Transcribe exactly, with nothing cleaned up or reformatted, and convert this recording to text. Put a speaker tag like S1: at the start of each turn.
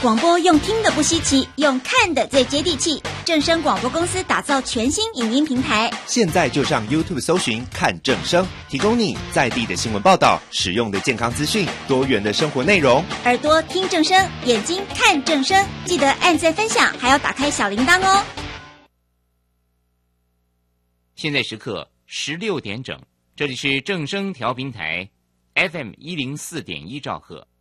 S1: 广播用听的不稀奇，用看的最接地气。正声广播公司打造全新影音平台，
S2: 现在就上 YouTube 搜寻看正声，提供你在地的新闻报道、实用的健康资讯、多元的生活内容。
S1: 耳朵听正声，眼睛看正声，记得按赞分享，还要打开小铃铛哦。
S3: 现在时刻十六点整，这里是正声调频台 F M 一零四点一兆赫。